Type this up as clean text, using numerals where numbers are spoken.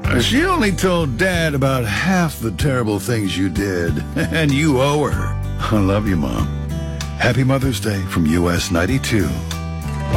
She only told Dad about half the terrible things you did, and you owe her. I love you, Mom. Happy Mother's Day from US 92.